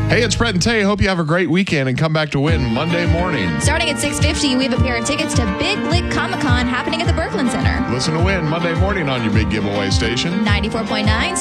Hey, it's Brett and Tay. Hope you have a great weekend and come back to win Monday morning. Starting at 6:50, we have a pair of tickets to Big Lick Comic-Con happening at the Berkman Center. Listen to win Monday morning on your big giveaway station. 94.9